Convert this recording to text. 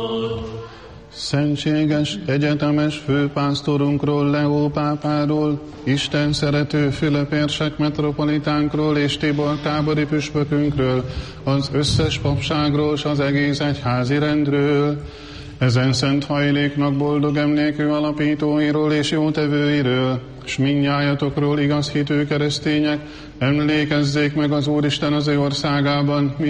Szentséges, egyetemes főpásztorunkról, Leó pápáról, Isten szerető Fülöp érsek metropolitánkról és Tibor tábori püspökünkről, az összes papságról és az egész egyházi rendről, ezen szent hajléknak boldog emlékű alapítóiról és jótevőiről, s mindnyájatokról, igaz hitű keresztények, emlékezzék meg az Úristen az ő országában,